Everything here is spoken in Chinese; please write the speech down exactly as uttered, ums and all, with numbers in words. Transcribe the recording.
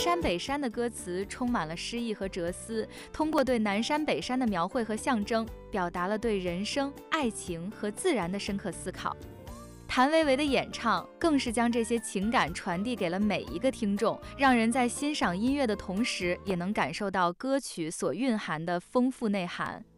山北山的歌词充满了诗意和哲思，通过对南山北山的描绘和象征，表达了对人生、爱情和自然的深刻思考。谭维维的演唱更是将这些情感传递给了每一个听众，让人在欣赏音乐的同时，也能感受到歌曲所蕴含的丰富内涵。